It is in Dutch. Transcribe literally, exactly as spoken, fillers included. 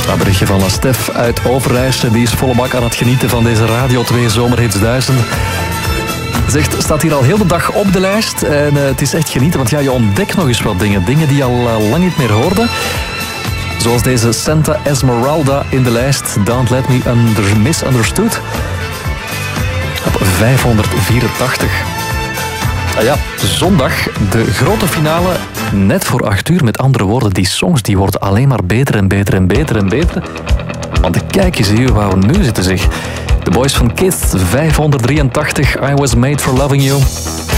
Een berichtje van Stef uit Overijssel. Die is volle bak aan het genieten van deze Radio twee Zomerhits duizend. Zegt, staat hier al heel de dag op de lijst. En uh, het is echt genieten, want ja, je ontdekt nog eens wat dingen. Dingen die je al uh, lang niet meer hoorde. Zoals deze Santa Esmeralda in de lijst. Don't Let Me Under Misunderstood. Op vijfhonderdvierentachtig. Ah ja, zondag de grote finale. Net voor acht uur. Met andere woorden, die songs die worden alleen maar beter en beter en beter en beter. Want kijk eens hier waar we nu zitten, zeg. The Boys van Kiss, vijfhonderddrieëntachtig. I Was Made For Loving You.